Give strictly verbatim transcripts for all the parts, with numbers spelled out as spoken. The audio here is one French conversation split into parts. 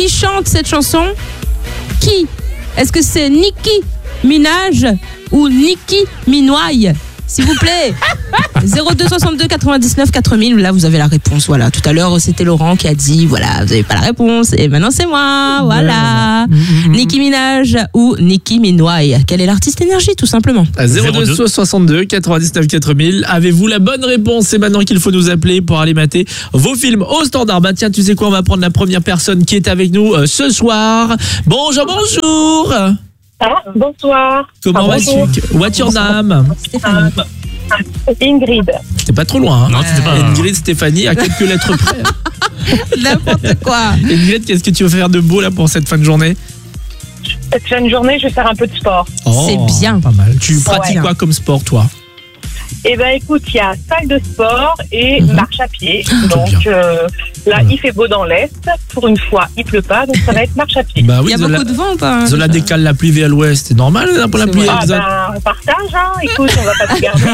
qui chante cette chanson? Qui? Est-ce que c'est Nicki Minaj ou Nicki Minaj? S'il vous plaît. zéro deux soixante-deux quatre-vingt-dix-neuf quatre mille. Là, vous avez la réponse. Voilà. Tout à l'heure, c'était Laurent qui a dit, voilà, vous n'avez pas la réponse. Et maintenant, c'est moi. Voilà. Mmh. Nicki Minaj ou Nicki Minaj. Quel est l'artiste énergie, tout simplement? zéro deux soixante-deux quatre-vingt-dix-neuf quatre mille. Avez-vous la bonne réponse? C'est maintenant qu'il faut nous appeler pour aller mater vos films au standard. Bah tiens, tu sais quoi? On va prendre la première personne qui est avec nous euh, ce soir. Bonjour, bonjour. Ah, bonsoir. Comment ah, vas-tu? What's your name? Stéphanie. Ingrid. T'es pas trop loin, hein? Non, c'était pas... Ingrid, Stéphanie, à quelques lettres près. N'importe quoi. Ingrid, qu'est-ce que tu veux faire de beau là pour cette fin de journée? Cette fin de journée, je vais faire un peu de sport. Oh, c'est bien. Pas mal. Tu pratiques ouais. quoi comme sport, toi? Eh ben, écoute, il y a salle de sport et mmh. marche à pied. Donc euh, là, mmh. il fait beau dans l'est. Pour une fois, il pleut pas, donc ça va être marche à pied. Bah oui, il y a Zola, beaucoup de vent ou pas? Zola décale la pluie vers l'ouest. C'est normal hein, pour la pluie. Ah ben, on partage, hein. Écoute, on va pas se garder.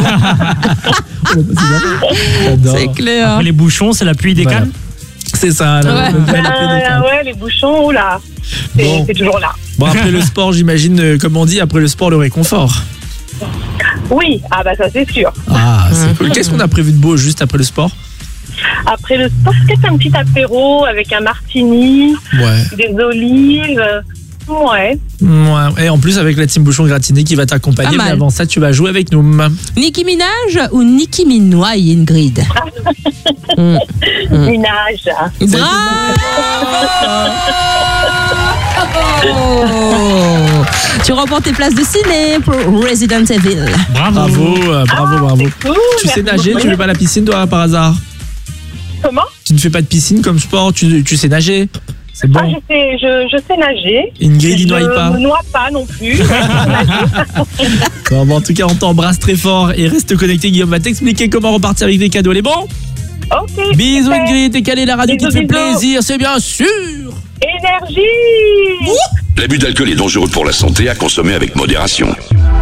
C'est clair. Après les bouchons, c'est la pluie décale. Voilà. C'est ça. La, ouais. la, la, la ah, ouais, les bouchons, oula. C'est, bon. c'est toujours là. Bon, après le sport, j'imagine, euh, comme on dit, après le sport, le réconfort. Oui, ah bah ça c'est sûr. Ah, c'est mmh. cool. Qu'est-ce qu'on a prévu de beau juste après le sport? Après le sport, peut-être un petit apéro avec un martini, ouais. des olives. Ouais. Ouais. Et en plus avec la team Bouchon Gratiné qui va t'accompagner. Mais avant ça, tu vas jouer avec nous. Nicki Minaj ou Nicki Minaj, Ingrid? mmh. Minaj. Bravo. Oh. Tu remportes tes places de ciné pour Resident Evil. Bravo, bravo, euh, bravo. Ah, bravo. Cool, tu sais nager, beaucoup. Tu fais pas la piscine toi par hasard? Comment? Tu ne fais pas de piscine comme sport, tu, tu sais nager? C'est bon. Ah, je sais, je, je sais nager. Ingrid, il noie pas. Je ne noie pas non plus. Bon, bon, en tout cas, on t'embrasse très fort et reste connecté. Guillaume va t'expliquer comment repartir avec des cadeaux. Les bons? Ok. Bisous Ingrid, t'es calé, la radio bisous, qui te fait bisous. plaisir, c'est bien sûr. Énergie. L'abus d'alcool est dangereux pour la santé, à consommer avec modération.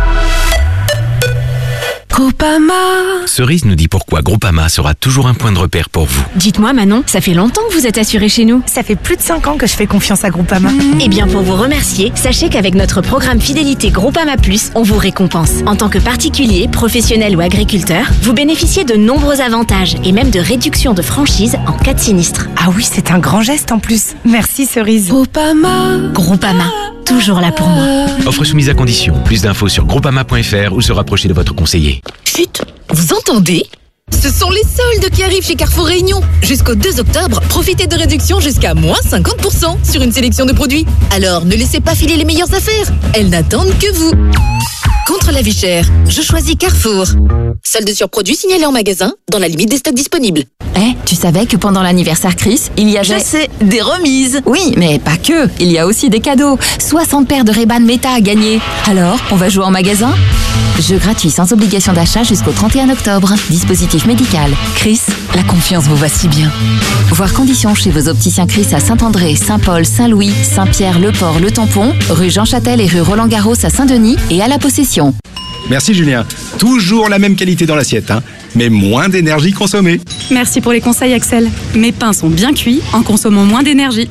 Groupama. Cerise nous dit pourquoi Groupama sera toujours un point de repère pour vous. Dites-moi Manon, ça fait longtemps que vous êtes assurée chez nous. Ça fait plus de cinq ans que je fais confiance à Groupama. Mmh. Eh bien pour vous remercier, sachez qu'avec notre programme fidélité Groupama Plus, on vous récompense. En tant que particulier, professionnel ou agriculteur, vous bénéficiez de nombreux avantages et même de réductions de franchise en cas de sinistre. Ah oui, c'est un grand geste en plus. Merci Cerise. Groupama. Groupama, toujours là pour moi. Offre soumise à condition. Plus d'infos sur groupama point f r ou se rapprocher de votre conseiller. Chut, vous entendez? Ce sont les soldes qui arrivent chez Carrefour Réunion. Jusqu'au deux octobre, profitez de réductions jusqu'à moins cinquante pour cent sur une sélection de produits. Alors ne laissez pas filer les meilleures affaires. Elles n'attendent que vous. Contre la vie chère, je choisis Carrefour. Soldes sur produits signalés en magasin, dans la limite des stocks disponibles. Eh, hey, tu savais que pendant l'anniversaire Chris, il y avait... Je sais, des remises. Oui, mais pas que. Il y a aussi des cadeaux. soixante paires de Ray-Ban Meta à gagner. Alors, on va jouer en magasin? Jeu gratuit sans obligation d'achat jusqu'au trente et un octobre. Dispositif médical. Chris, la confiance vous va si bien. Voir conditions chez vos opticiens Chris à Saint-André, Saint-Paul, Saint-Louis, Saint-Pierre, Le Port, Le Tampon, rue Jean Châtel et rue Roland-Garros à Saint-Denis et à La Possession. Merci Julien. Toujours la même qualité dans l'assiette, hein, mais moins d'énergie consommée. Merci pour les conseils Axel. Mes pains sont bien cuits en consommant moins d'énergie.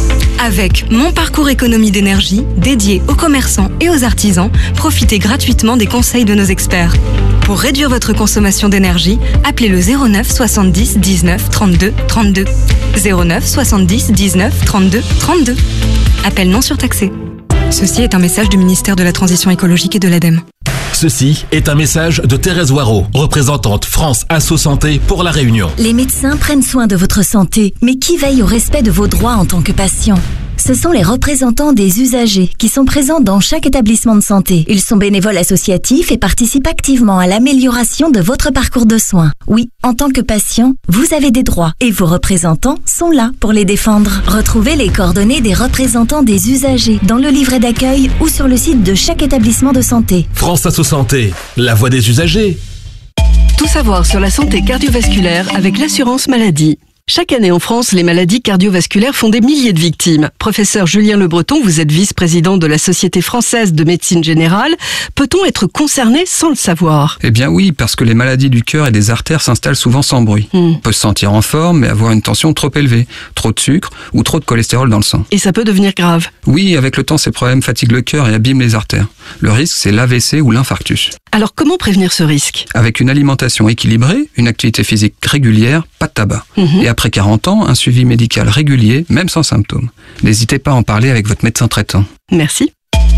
Avec Mon Parcours Économie d'énergie, dédié aux commerçants et aux artisans, profitez gratuitement des conseils de nos experts. Pour réduire votre consommation d'énergie, appelez le zéro neuf soixante-dix dix-neuf trente-deux trente-deux. zéro neuf soixante-dix dix-neuf trente-deux trente-deux. Appel non surtaxé. Ceci est un message du ministère de la Transition écologique et de l'ADEME. Ceci est un message de Thérèse Waro, représentante France Asso Santé pour La Réunion. Les médecins prennent soin de votre santé, mais qui veille au respect de vos droits en tant que patient ? Ce sont les représentants des usagers qui sont présents dans chaque établissement de santé. Ils sont bénévoles associatifs et participent activement à l'amélioration de votre parcours de soins. Oui, en tant que patient, vous avez des droits et vos représentants sont là pour les défendre. Retrouvez les coordonnées des représentants des usagers dans le livret d'accueil ou sur le site de chaque établissement de santé. France Asso Santé, la voix des usagers. Tout savoir sur la santé cardiovasculaire avec l'assurance maladie. Chaque année en France, les maladies cardiovasculaires font des milliers de victimes. Professeur Julien Le Breton, vous êtes vice-président de la Société française de médecine générale. Peut-on être concerné sans le savoir ? Eh bien oui, parce que les maladies du cœur et des artères s'installent souvent sans bruit. Hmm. On peut se sentir en forme, mais avoir une tension trop élevée, trop de sucre ou trop de cholestérol dans le sang. Et ça peut devenir grave ? Oui, avec le temps, ces problèmes fatiguent le cœur et abîment les artères. Le risque, c'est l'A V C ou l'infarctus. Alors comment prévenir ce risque ? Avec une alimentation équilibrée, une activité physique régulière, pas de tabac. Mmh. Et après quarante ans, un suivi médical régulier, même sans symptômes. N'hésitez pas à en parler avec votre médecin traitant. Merci.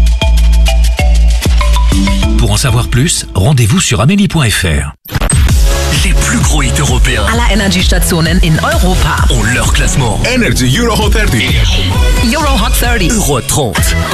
Pour en savoir plus, rendez-vous sur amélie point f r. Les plus gros hits européens. Aller Energiestationen in Europa. Ont leur classement. Energy Euro Hot trente. Euro Hot trente. Euro trente.